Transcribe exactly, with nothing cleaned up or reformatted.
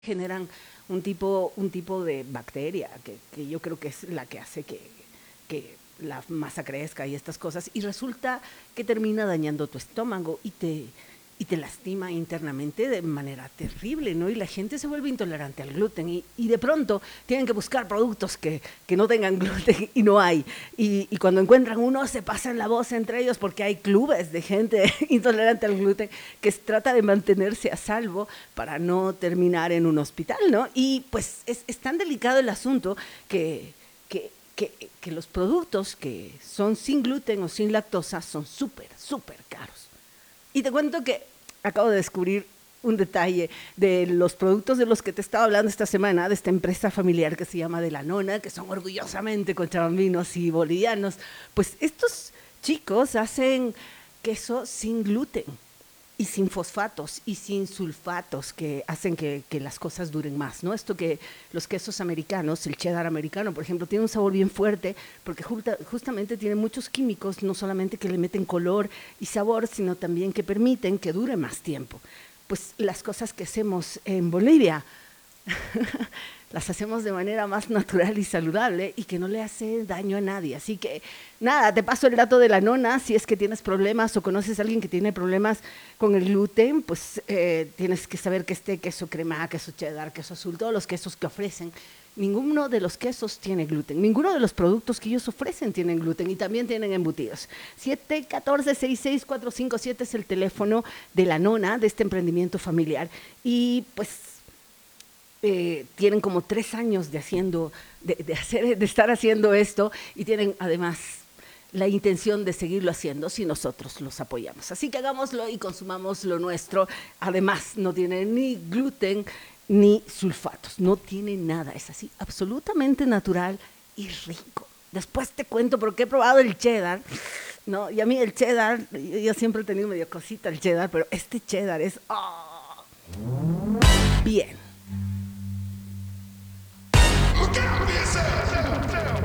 generan un tipo, un tipo de bacteria que, que yo creo que es la que hace que, que la masa crezca y estas cosas, y resulta que termina dañando tu estómago y te, y te lastima internamente de manera terrible, ¿no? Y la gente se vuelve intolerante al gluten y, y de pronto tienen que buscar productos que, que no tengan gluten y no hay. Y, y cuando encuentran uno se pasan la voz entre ellos porque hay clubes de gente intolerante al gluten que trata de mantenerse a salvo para no terminar en un hospital, ¿no? Y pues es, es tan delicado el asunto que, que, que, que los productos que son sin gluten o sin lactosa son súper, súper caros. Y te cuento que acabo de descubrir un detalle de los productos de los que te estaba hablando esta semana, de esta empresa familiar que se llama De la Nona, que son orgullosamente cochabambinos y bolivianos. Pues estos chicos hacen queso sin gluten y sin fosfatos y sin sulfatos que hacen que, que las cosas duren más, ¿no? Esto que los quesos americanos, el cheddar americano, por ejemplo, tiene un sabor bien fuerte porque justa, justamente tiene muchos químicos, no solamente que le meten color y sabor, sino también que permiten que dure más tiempo. Pues las cosas que hacemos en Bolivia las hacemos de manera más natural y saludable y que no le hace daño a nadie. Así que, nada, te paso el dato de la nona. Si es que tienes problemas o conoces a alguien que tiene problemas con el gluten, pues eh, tienes que saber que este queso crema, queso cheddar, queso azul, todos los quesos que ofrecen, ninguno de los quesos tiene gluten. Ninguno de los productos que ellos ofrecen tienen gluten y también tienen embutidos. siete uno cuatro, seis seis cuatro cinco siete es el teléfono de la nona, de este emprendimiento familiar. Y pues Eh, tienen como tres años de, haciendo, de, de, hacer, de estar haciendo esto y tienen además la intención de seguirlo haciendo si nosotros los apoyamos. Así que hagámoslo y consumamos lo nuestro. Además, no tiene ni gluten ni sulfatos, no tiene nada. Es así, absolutamente natural y rico. Después te cuento porque he probado el cheddar, ¿no? Y a mí el cheddar, yo, yo siempre he tenido medio cosita el cheddar, pero este cheddar es... Oh, bien.